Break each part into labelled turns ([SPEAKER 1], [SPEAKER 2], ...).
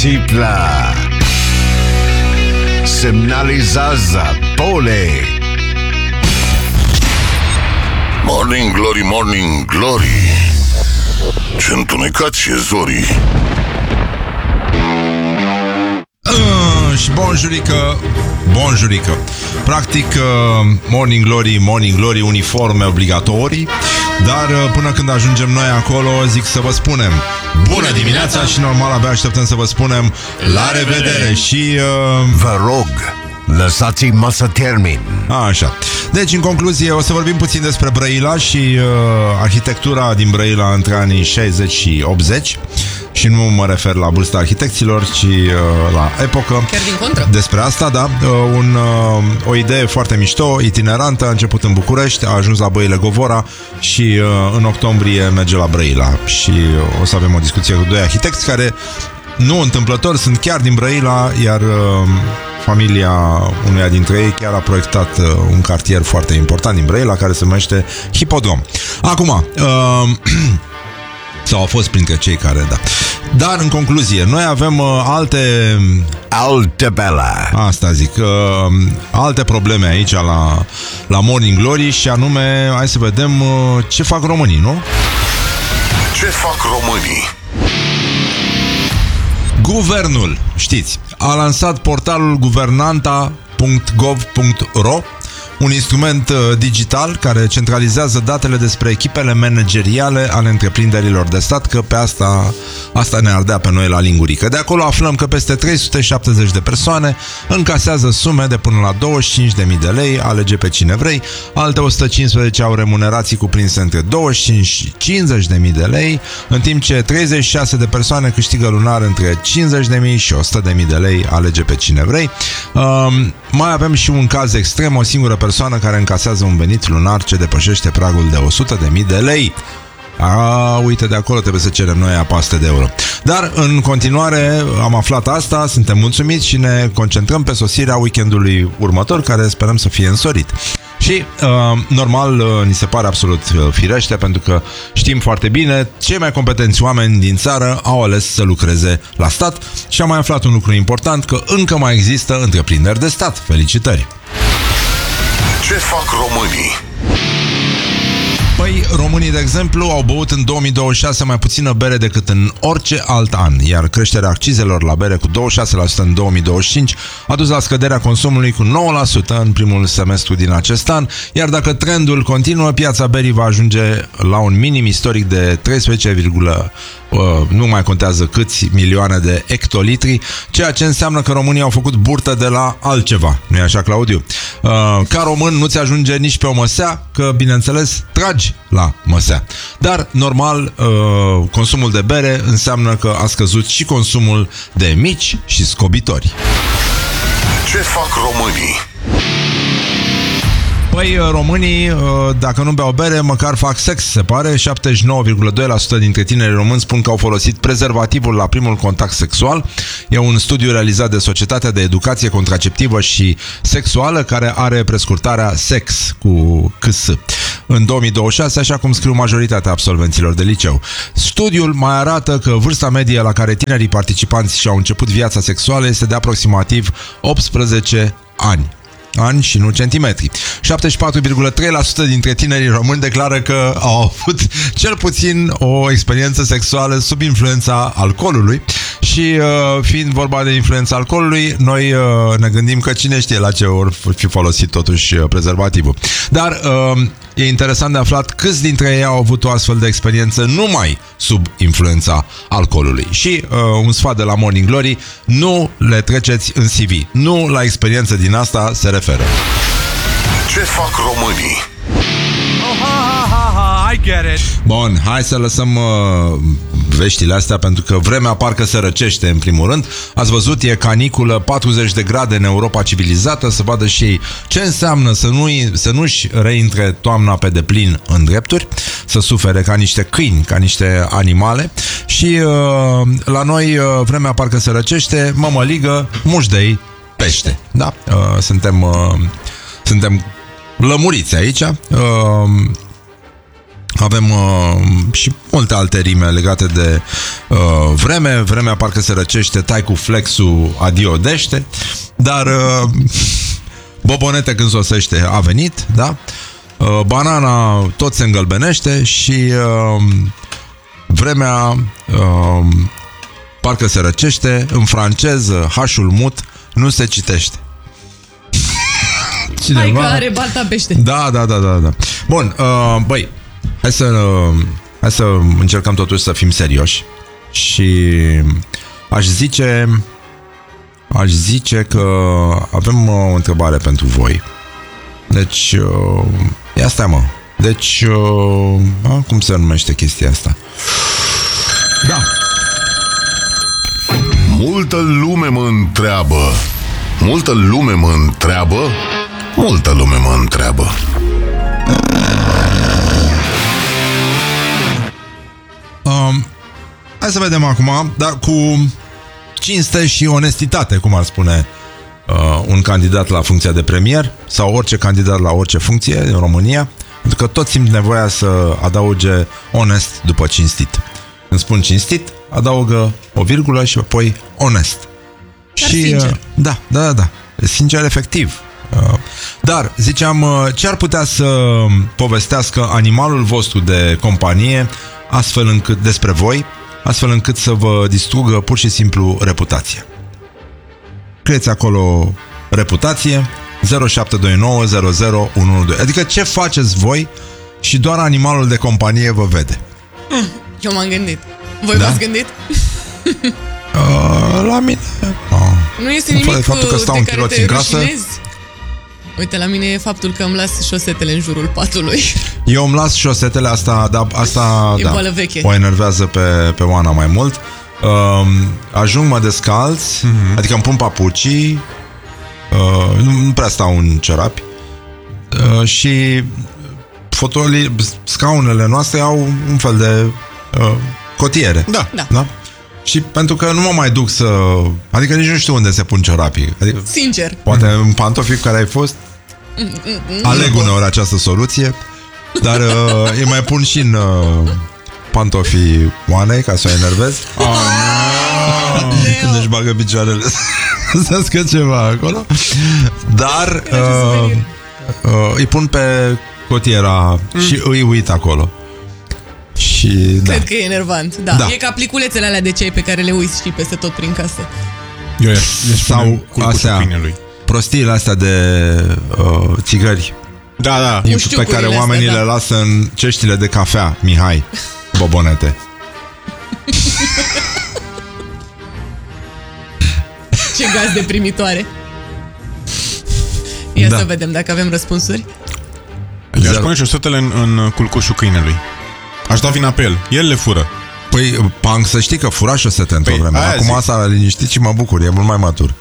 [SPEAKER 1] Țipla. Semnalizează pole.
[SPEAKER 2] Morning Glory, Morning Glory, ce întunecați e zorii.
[SPEAKER 3] Și bonjurică. Practic, Morning Glory, Morning Glory, uniforme obligatorii. Dar până când ajungem noi acolo, zic să vă spunem bună dimineața și normal abia așteptăm să vă spunem la revedere. Și
[SPEAKER 1] vă rog, lăsați-mă să termin.
[SPEAKER 3] Așa. Deci, în concluzie, o să vorbim puțin despre Brăila și arhitectura din Brăila între anii 60 și 80. Și nu mă refer la vârsta arhitecților, ci la epocă.
[SPEAKER 4] Chiar din contră.
[SPEAKER 3] Despre asta, da. O idee foarte mișto, itinerantă, a început în București, a ajuns la Băile Govora și în octombrie merge la Brăila. Și o să avem o discuție cu doi arhitecți care, nu întâmplător, sunt chiar din Brăila, iar familia unuia dintre ei chiar a proiectat un cartier foarte important din Brăila, care se numește Hipodrom. Acum, sau au fost printre cei care, da. Dar, în concluzie, noi avem
[SPEAKER 1] alte bela.
[SPEAKER 3] Asta zic, alte probleme aici la Morning Glory. Și anume, hai să vedem ce fac românii, nu?
[SPEAKER 2] Ce fac românii?
[SPEAKER 3] Guvernul, știți, a lansat portalul guvernanta.gov.ro, un instrument digital care centralizează datele despre echipele manageriale ale întreprinderilor de stat, că pe asta ne ardea pe noi la lingurică. De acolo aflăm că peste 370 de persoane încasează sume de până la 25.000 de lei, alege pe cine vrei, alte 115 au remunerații cuprinse între 25 și 50.000 de lei, în timp ce 36 de persoane câștigă lunar între 50.000 și 100.000 de lei, alege pe cine vrei. Mai avem și un caz extrem, o singură persoană care încasează un venit lunar ce depășește pragul de 100.000 de lei. Uite, de acolo trebuie să cerem noi apastă de euro. Dar, în continuare, am aflat asta, suntem mulțumiți și ne concentrăm pe sosirea weekendului următor, care sperăm să fie însorit. Și, normal, ni se pare absolut firește, pentru că știm foarte bine, cei mai competenți oameni din țară au ales să lucreze la stat și am mai aflat un lucru important, că încă mai există întreprinderi de stat. Felicitări!
[SPEAKER 2] Ce fac românii?
[SPEAKER 3] Păi, românii, de exemplu, au băut în 2026 mai puțină bere decât în orice alt an, iar creșterea accizelor la bere cu 26% în 2025 a dus la scăderea consumului cu 9% în primul semestru din acest an, iar dacă trendul continuă, piața berii va ajunge la un minim istoric de 13, nu mai contează câți milioane de hectolitri, ceea ce înseamnă că românii au făcut burtă de la altceva. Nu-i așa, Claudiu? Ca român nu-ți ajunge nici pe o măsea, că, bineînțeles, tragi la măsea. Dar, normal, consumul de bere înseamnă că a scăzut și consumul de mici și scobitori.
[SPEAKER 2] Ce fac românii?
[SPEAKER 3] Păi, românii, dacă nu beau bere, măcar fac sex, se pare. 79,2% dintre tinerii români spun că au folosit prezervativul la primul contact sexual. E un studiu realizat de Societatea de Educație Contraceptivă și Sexuală, care are prescurtarea SEX cu KS. În 2026, așa cum scriu majoritatea absolvenților de liceu. Studiul mai arată că vârsta medie la care tinerii participanți și-au început viața sexuală este de aproximativ 18 ani și nu centimetri. 74,3% dintre tinerii români declară că au avut cel puțin o experiență sexuală sub influența alcoolului. Și fiind vorba de influența alcoolului, noi ne gândim că cine știe la ce ori fi folosit totuși prezervativul. Dar e interesant de aflat câți dintre ei au avut o astfel de experiență numai sub influența alcoolului. Și un sfat de la Morning Glory: nu le treceți în CV. Nu la experiență din asta se referă.
[SPEAKER 2] Ce fac românii?
[SPEAKER 5] I get it.
[SPEAKER 3] Bun, hai să lăsăm veștile astea, pentru că vremea parcă se răcește în primul rând. Ați văzut, e caniculă, 40 de grade în Europa civilizată, să vadă și ei ce înseamnă să nu-și reintre toamna pe deplin în drepturi, să sufere ca niște câini, ca niște animale. Și la noi vremea parcă se răcește, mămăligă, mușdei, pește. Da, suntem lămuriți aici. Avem și multe alte rime legate de vreme. Vremea parcă se răcește, tai cu flexul, adiodește. Dar Bobonete când sosește a venit, da? Banana tot se îngălbenește și vremea parcă se răcește. În franceză, H-ul mut nu se citește.
[SPEAKER 4] Hai că are balta pește.
[SPEAKER 3] Da. Bun, băi, hai să încercăm totuși să fim serioși. Și aș zice că avem o întrebare pentru voi. Deci, ia stai, mă. Deci, cum se numește chestia asta? Da.
[SPEAKER 2] Multă lume mă întreabă. Multă lume mă întreabă. Multă lume mă întreabă.
[SPEAKER 3] Hai să vedem acum, dar cu cinste și onestitate, cum ar spune un candidat la funcția de premier sau orice candidat la orice funcție în România, pentru că tot simt nevoia să adauge onest după cinstit. Când spun cinstit, adaugă o virgulă și apoi onest.
[SPEAKER 4] Dar
[SPEAKER 3] și
[SPEAKER 4] sincer.
[SPEAKER 3] Da. Sincer, efectiv. Dar, ziceam, ce ar putea să povestească animalul vostru de companie astfel încât, despre voi, astfel încât să vă distrugă pur și simplu reputația? Scrieți acolo reputație 0729 00 Adică ce faceți voi și doar animalul de companie vă vede?
[SPEAKER 4] Eu m-am gândit. Voi
[SPEAKER 3] Da?
[SPEAKER 4] v-ați gândit?
[SPEAKER 3] La mine
[SPEAKER 4] Nu este
[SPEAKER 3] În
[SPEAKER 4] nimic
[SPEAKER 3] faptul că stau
[SPEAKER 4] de
[SPEAKER 3] în
[SPEAKER 4] care
[SPEAKER 3] chiloți
[SPEAKER 4] te
[SPEAKER 3] în casă.
[SPEAKER 4] rușinezi. Uite, la mine e faptul că îmi las șosetele în jurul patului.
[SPEAKER 3] Eu îmi las șosetele, asta
[SPEAKER 4] E boală veche.
[SPEAKER 3] o enervează pe Oana mai mult. Ajung, mă descalț, adică îmi pun papucii, nu prea stau în ciorapi, și scaunele noastre au un fel de cotiere.
[SPEAKER 4] Da.
[SPEAKER 3] Și pentru că nu mă mai duc să... Adică nici nu știu unde se pun ciorapii. Adică,
[SPEAKER 4] Sincer.
[SPEAKER 3] poate în pantofii care ai fost. Aleg uneori această soluție. Dar îi mai pun și în pantofii Oanei, ca să o enervez. Când își bagă picioarele să scă ceva acolo. Dar îi pun pe cotiera și îi uit acolo. Și
[SPEAKER 4] Cred că e enervant. Da. E ca pliculețele alea de ceai pe care le uiți și peste tot prin casă.
[SPEAKER 5] Eu
[SPEAKER 3] sau astea, prostiile astea de țigări.
[SPEAKER 5] Da.
[SPEAKER 3] Pe care oamenii le lasă în ceștile de cafea, Mihai Bobonete.
[SPEAKER 4] Ce gaz de primitoare. Ia să vedem dacă avem răspunsuri.
[SPEAKER 5] I-aș pune șosetele în culcușul câinelui. Aș da vina pe el. El le fură.
[SPEAKER 3] Păi, Pang, să știi că fura șosete într-o vreme. Acum
[SPEAKER 5] zic.
[SPEAKER 3] asta liniștit și mă bucur. E mult mai matur.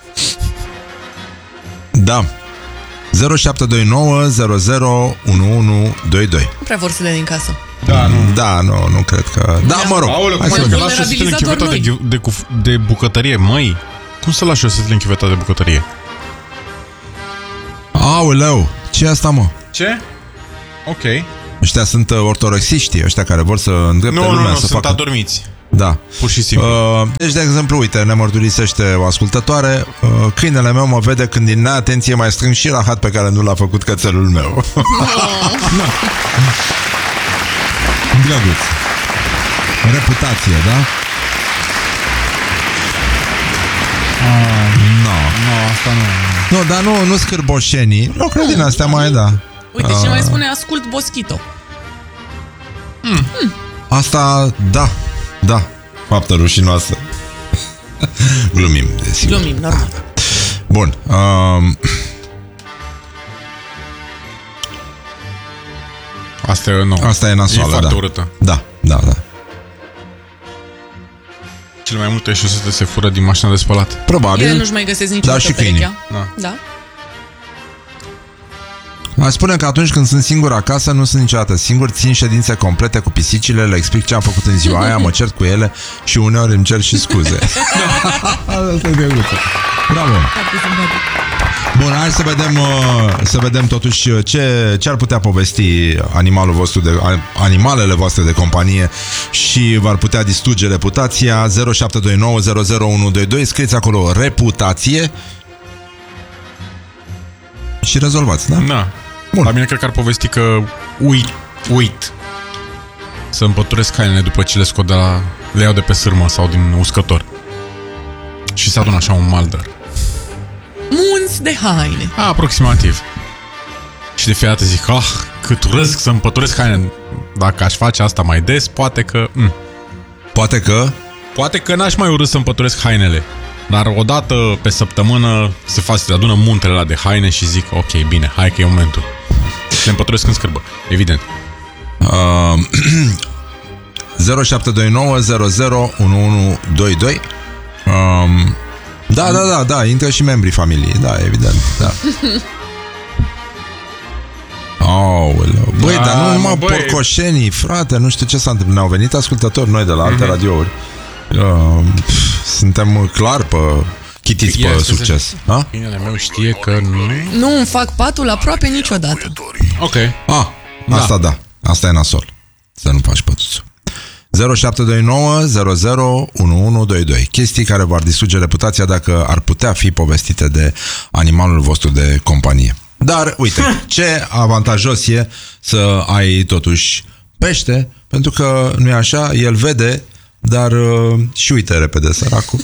[SPEAKER 3] Da. 0729 001122.
[SPEAKER 4] Nu prea vor să le din casă.
[SPEAKER 3] Nu cred că... Da, mă rog.
[SPEAKER 5] Aoleu, cum adică lași șosetele în chiveta de bucătărie? Măi, cum să lași șosetele în chiveta de bucătărie?
[SPEAKER 3] Aoleu, ce e asta, mă?
[SPEAKER 5] Ce? Ok.
[SPEAKER 3] Ăștia sunt ortorexiștii, ăștia care vor să îndrepte lumea să
[SPEAKER 5] sunt
[SPEAKER 3] facă...
[SPEAKER 5] adormiți.
[SPEAKER 3] Da.
[SPEAKER 5] Pur și simplu.
[SPEAKER 3] Deci, de exemplu, uite, ne mărturisește o ascultătoare, câinele meu mă vede când din neatenție mai strâng și rahat pe care nu l-a făcut cățelul meu. Drăguț. Reputație, da?
[SPEAKER 5] Asta nu.
[SPEAKER 3] Nu, dar nu scârboșenii. Nu cred din astea mai, da.
[SPEAKER 4] Uite, și mai spune ascult Boschito.
[SPEAKER 3] Asta, da. Faptă rușinoasă. Glumim, desigur.
[SPEAKER 4] Glumim, normal.
[SPEAKER 3] Bun.
[SPEAKER 5] Asta e, nu.
[SPEAKER 3] Asta e nasoală,
[SPEAKER 5] e foarte urâtă.
[SPEAKER 3] Da.
[SPEAKER 5] Cele mai multe șosete se fură din mașina de spălat.
[SPEAKER 3] Probabil.
[SPEAKER 4] Ele nu-și mai găsesc niciodată
[SPEAKER 3] și
[SPEAKER 4] perechea.
[SPEAKER 5] Da.
[SPEAKER 3] Aș spune că atunci când sunt singur acasă, nu sunt niciodată singur, țin ședințe complete cu pisicile, le explic ce am făcut în ziua aia, mă cert cu ele și uneori îmi cer și scuze. Asta e drăguță. Bravo. Bun, hai să vedem totuși ce ar putea povesti animalele voastre de companie și v-ar putea distruge reputația. 0729 00122. Scrieți acolo reputație și rezolvați, da?
[SPEAKER 5] Da.
[SPEAKER 3] Bun.
[SPEAKER 5] La mine cred că ar povesti că uit să împăturesc hainele după ce le scot le iau de pe sârmă sau din uscător. Și se adună așa un maldăr.
[SPEAKER 4] Munți de haine.
[SPEAKER 5] Aproximativ. Și de fiecare dată zic, cât urăsc să împăturesc haine. Dacă aș face asta mai des, poate că... Poate că n-aș mai urâ să împăturesc hainele. Dar odată pe săptămână se adună muntele ăla de haine și zic, ok, bine, hai că e momentul. Le împăturesc în scârbă, evident.
[SPEAKER 3] 0729 001122. Da, intră și membrii familiei. Da, evident, da. Aoleu. Băi, dar nu numai porcoșenii, frate, nu știu ce s-a întâmplat. Ne-au venit ascultători noi de la alte radiouri. Suntem clar pe chitiți pe succes.
[SPEAKER 5] Binele meu știe că
[SPEAKER 4] nu îmi fac patul aproape niciodată.
[SPEAKER 5] Ok.
[SPEAKER 3] Asta da. Asta e nasol. Să nu faci pătuțul. 0729 001122. Chestii care v-ar distruge reputația dacă ar putea fi povestite de animalul vostru de companie. Dar, uite, ce avantajos e să ai totuși pește, pentru că, nu e așa, el vede, dar și uite repede, săracul.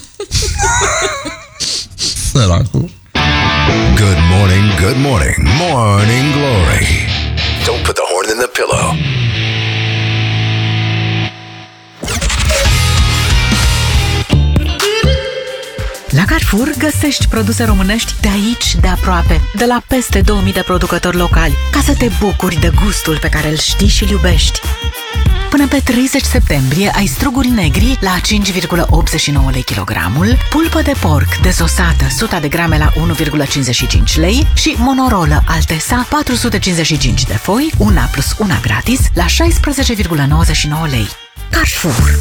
[SPEAKER 3] Săracul.
[SPEAKER 1] Good morning, good morning, morning glory. Don't put the horn in the pillow.
[SPEAKER 6] La Carrefour găsești produse românești de aici, de aproape, de la peste 2000 de producători locali, ca să te bucuri de gustul pe care îl știi și îl iubești. Până pe 30 septembrie ai struguri negri la 5,89 lei kilogramul, pulpă de porc dezosată 100 de grame la 1,55 lei și monorolă Altesa 455 de foi, una plus una gratis la 16,99 lei. Carrefour.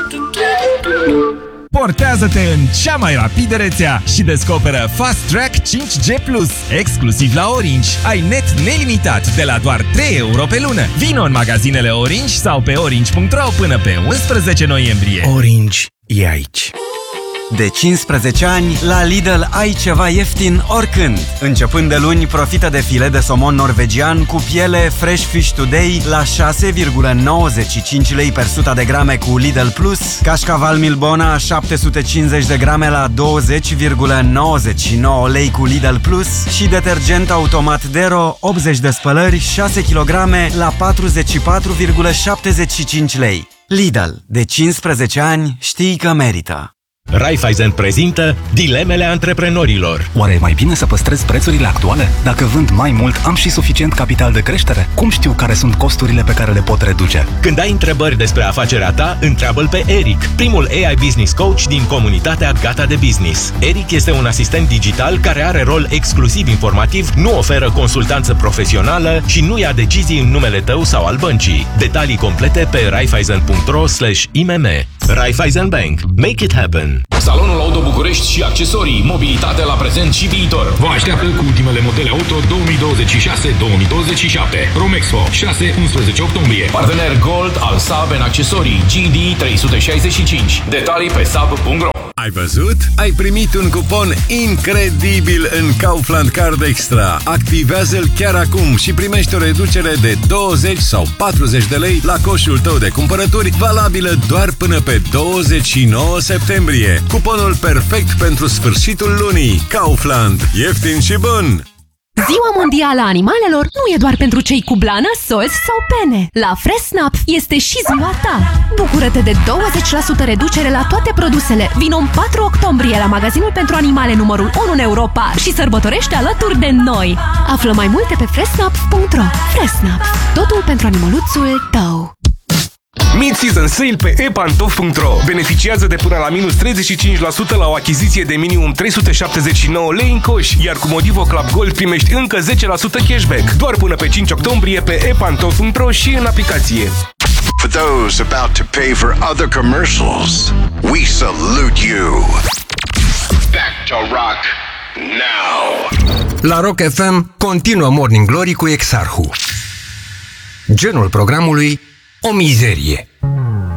[SPEAKER 7] Portează-te în cea mai rapidă rețea și descoperă Fast Track 5G+, exclusiv la Orange. Ai net nelimitat de la doar 3 euro pe lună. Vino în magazinele Orange sau pe orange.ro până pe 11 noiembrie.
[SPEAKER 8] Orange e aici. De 15 ani, la Lidl ai ceva ieftin oricând. Începând de luni, profită de filet de somon norvegian cu piele Fresh Fish Today la 6,95 lei per 100 de grame cu Lidl Plus, cașcaval Milbona 750 de grame la 20,99 lei cu Lidl Plus și detergent automat Dero 80 de spălări 6 kg la 44,75 lei. Lidl, de 15 ani știi că merită.
[SPEAKER 9] Raiffeisen prezintă dilemele antreprenorilor.
[SPEAKER 10] Oare e mai bine să păstrez prețurile actuale? Dacă vând mai mult, am și suficient capital de creștere? Cum știu care sunt costurile pe care le pot reduce?
[SPEAKER 9] Când ai întrebări despre afacerea ta, întreabă-l pe Eric, primul AI Business Coach din comunitatea Gata de Business. Eric este un asistent digital care are rol exclusiv informativ, nu oferă consultanță profesională și nu ia decizii în numele tău sau al băncii. Detalii complete pe raiffeisen.ro/imm. Raiffeisen Bank. Make it happen.
[SPEAKER 11] Salonul Auto București și accesorii, mobilitate la prezent și viitor. Vă așteaptă cu ultimele modele auto 2026-2027. Romexpo, 6-11 octombrie. Partener Gold al Saab în accesorii GD 365. Detalii pe saab.ro.
[SPEAKER 12] Ai văzut? Ai primit un cupon incredibil în Kaufland Card Extra. Activează-l chiar acum și primești o reducere de 20 sau 40 de lei la coșul tău de cumpărături, valabilă doar până pe 29 septembrie. Cuponul perfect pentru sfârșitul lunii. Kaufland. Ieftin și bun!
[SPEAKER 13] Ziua Mondială a Animalelor nu e doar pentru cei cu blană, solzi sau pene. La Fressnapf este și ziua ta. Bucură-te de 20% reducere la toate produsele. Vino în 4 octombrie la magazinul pentru animale numărul 1 în Europa și sărbătorește alături de noi. Află mai multe pe fressnapf.ro. Fressnapf. Totul pentru animăluțul tău.
[SPEAKER 14] Mid-season sale pe epantof.ro. Beneficiază de până la minus 35% la o achiziție de minimum 379 lei în coș, iar cu Modivo Club Gold primești încă 10% cashback. Doar până pe 5 octombrie pe epantof.ro și în aplicație.
[SPEAKER 1] For those about to pay for other commercials, we salute you.
[SPEAKER 11] Back to rock
[SPEAKER 15] La Rock FM continuă Morning Glory cu Exarhu. Genul programului: o mizerie.